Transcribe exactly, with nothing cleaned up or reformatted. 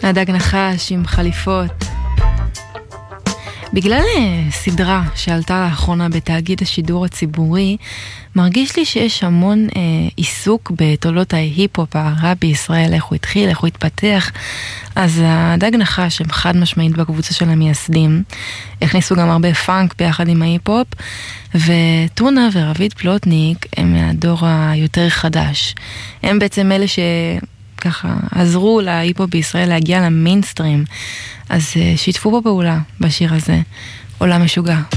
הדג נחש עם חליפות. בגלל סדרה שעלתה לאחרונה בתאגיד השידור הציבורי, מרגיש לי שיש המון אה, עיסוק בתולדות ההיפ-הופ הרע בישראל, איך הוא התחיל, איך הוא התפתח. אז הדג נחש הם חד משמעית בקבוצה של המייסדים, הכניסו גם הרבה פאנק ביחד עם ההיפ-הופ, וטונה ורבית פלוטניק הם מהדור היותר חדש. הם בעצם אלה ש... ככה עזרו להיפ-הופ בישראל להגיע למיינסטרים, אז שיתפו פה פעולה בשיר הזה, עולם משוגע.